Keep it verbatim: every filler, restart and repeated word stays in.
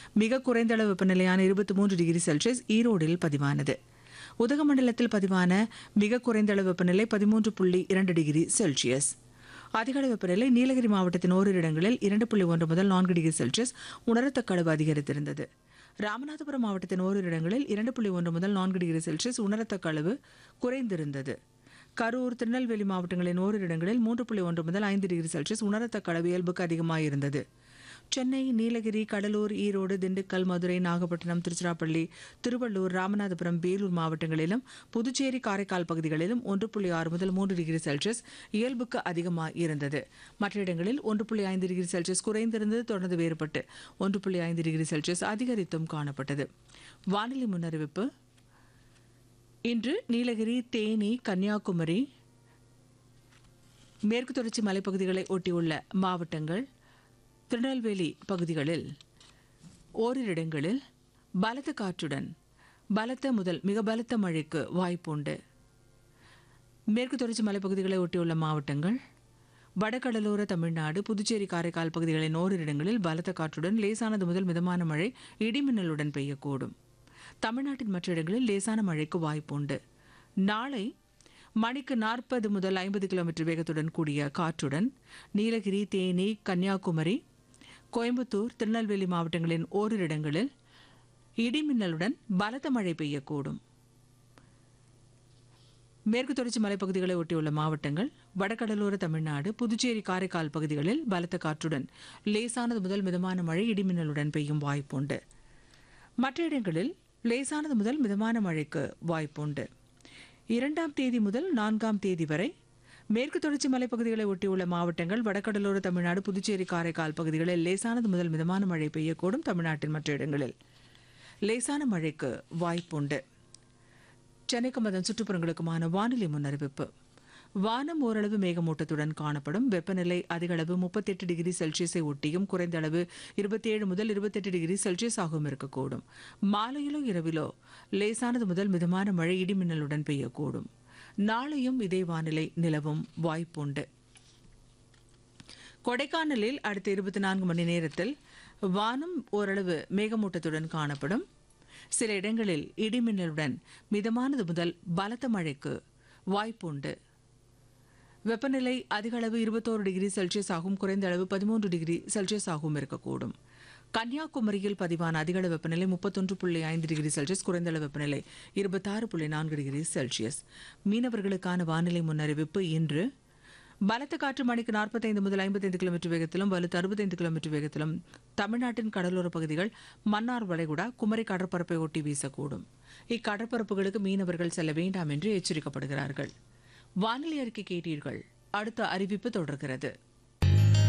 மிக குறைந்த அளவு வெப்பநிலையான இருபத்தி மூன்று டிகிரி செல்சியஸ் ஈரோடில் பதிவானது. உதகமண்டலத்தில் பதிவான மிக குறைந்த அளவு வெப்பநிலை பதிமூன்று புள்ளி இரண்டு டிகிரி செல்சியஸ். அதிகளவு வெப்பநிலை நீலகிரி மாவட்டத்தின் ஓரிரு இடங்களில் இரண்டு புள்ளி ஒன்று முதல் நான்கு டிகிரி செல்சியஸ் உணரத்தக்க அளவு அதிகரித்திருந்தது. ராமநாதபுரம் மாவட்டத்தின் ஓரிரு இடங்களில் இரண்டு புள்ளி ஒன்று முதல் நான்கு டிகிரி செல்சியஸ் உணரத்தக்க அளவு குறைந்திருந்தது. கரூர், திருநெல்வேலி மாவட்டங்களின் ஓரிரு இடங்களில் மூன்று புள்ளி ஒன்று முதல் ஐந்து டிகிரி செல்சியஸ் உணரத்தக்க அளவு இயல்புக்கு அதிகமாயிருந்தது. சென்னை, நீலகிரி, கடலூர், ஈரோடு, திண்டுக்கல், மதுரை, நாகப்பட்டினம், திருச்சிராப்பள்ளி, திருவள்ளூர், ராமநாதபுரம், வேலூர் மாவட்டங்களிலும் புதுச்சேரி, காரைக்கால் பகுதிகளிலும் ஒன்று புள்ளி ஆறு முதல் மூன்று டிகிரி செல்சியஸ் இயல்புக்கு அதிகமாக இருந்தது. மற்ற இடங்களில் ஒன்று புள்ளி ஐந்து டிகிரி செல்சியஸ் குறைந்திருந்தது. தொடர்ந்து வேறுபட்டு ஒன்று புள்ளி ஐந்து டிகிரி செல்சியஸ் அதிகரித்தும் காணப்பட்டது. வானிலை முன்னறிவிப்பு. இன்று நீலகிரி, தேனி, கன்னியாகுமரி, மேற்கு தொடர்ச்சி மலைப்பகுதிகளை ஒட்டியுள்ள மாவட்டங்கள், திருநெல்வேலி பகுதிகளில் ஓரிரு இடங்களில் பலத்த காற்றுடன் பலத்த முதல் மிக பலத்த மழைக்கு வாய்ப்புண்டு. மேற்கு தொடர்ச்சி மலைப்பகுதிகளை ஒட்டியுள்ள மாவட்டங்கள், வடகடலோர தமிழ்நாடு, புதுச்சேரி, காரைக்கால் பகுதிகளின் ஓரிரு இடங்களில் பலத்த காற்றுடன் லேசானது முதல் மிதமான மழை இடிமின்னலுடன் பெய்யக்கூடும். தமிழ்நாட்டின் மற்ற இடங்களில் லேசான மழைக்கு வாய்ப்புண்டு. நாளை மணிக்கு நாற்பது முதல் ஐம்பது கிலோமீட்டர் வேகத்துடன் கூடிய காற்றுடன் நீலகிரி, தேனி, கன்னியாகுமரி, கோயம்புத்தூர், திருநெல்வேலி மாவட்டங்களின் ஓரிரு இடங்களில் இடிமின்னலுடன் பலத்த மழை பெய்யக்கூடும். மேற்கு தொடர்ச்சி மலைப்பகுதிகளை ஒட்டியுள்ள மாவட்டங்கள், வடகடலோர தமிழ்நாடு, புதுச்சேரி, காரைக்கால் பகுதிகளில் பலத்த காற்றுடன் லேசானது முதல் மிதமான மழை இடிமின்னலுடன் பெய்யும் வாய்ப்புண்டு. மற்ற இடங்களில் லேசானது முதல் மிதமான மழைக்கு வாய்ப்புண்டு. இரண்டாம் தேதி முதல் நான்காம் தேதி வரை மேற்கு தொடர்ச்சி மலைப்பகுதிகளை ஒட்டியுள்ள மாவட்டங்கள், வடகடலோர தமிழ்நாடு, புதுச்சேரி, காரைக்கால் பகுதிகளில் லேசானது முதல் மிதமான மழை பெய்யக்கூடும். தமிழ்நாட்டின் மற்ற இடங்களில் லேசான மழைக்கு வாய்ப்புண்டு. சென்னைக்கும் அதன் சுற்றுப்புறங்களுக்குமான வானிலை முன்னறிவிப்பு. வானம் ஓரளவு மேகமூட்டத்துடன் காணப்படும். வெப்பநிலை அதிகளவு முப்பத்தி எட்டு டிகிரி செல்சியஸை ஒட்டியும் குறைந்த அளவு இருபத்தி ஏழு முதல் இருபத்தெட்டு டிகிரி செல்சியஸ் ஆகவும் இருக்கக்கூடும். மாலையிலோ இரவிலோ லேசானது முதல் மிதமான மழை இடிமின்னலுடன் பெய்யக்கூடும். நாளையும் இதே வானிலை நிலவும் வாய்ப்புண்டு. கொடைக்கானலில் அடுத்த இருபத்தி நான்கு மணி நேரத்தில் வானம் ஓரளவு மேகமூட்டத்துடன் காணப்படும். சில இடங்களில் இடிமின்னலுடன் மிதமானது முதல் பலத்த மழைக்கு வாய்ப்புண்டு. வெப்பநிலை அதிக அளவு இருபத்தோரு டிகிரி செல்சியஸ் ஆகும், குறைந்த அளவு பதிமூன்று டிகிரி செல்சியஸ் ஆகவும் இருக்கக்கூடும். கன்னியாகுமரியில் பதிவான அதிகளவு வெப்பநிலை முப்பத்தொன்று புள்ளி ஐந்து டிகிரி செல்சியஸ், குறைந்த அளவு வெப்பநிலை இருபத்தாறு புள்ளி நான்கு டிகிரி செல்சியஸ். மீனவர்களுக்கான வானிலை முன்னறிவிப்பு. இன்று பலத்த காற்று மணிக்கு நாற்பத்தைந்து முதல் ஐம்பத்தைந்து கிலோமீட்டர் வேகத்திலும் வலுத்து அறுபத்தைந்து கிலோமீட்டர் வேகத்திலும் தமிழ்நாட்டின் கடலோர பகுதிகள், மன்னார் வளைகுடா, குமரி கடற்பரப்பை ஒட்டி வீசக்கூடும். இக்கடற்பரப்புகளுக்கு மீனவர்கள் செல்ல வேண்டாம் என்று எச்சரிக்கப்படுகிறார்கள். வானிலை அறிக்கை கேட்டீர்கள். அடுத்த அறிவிப்பு தொடர்கிறது.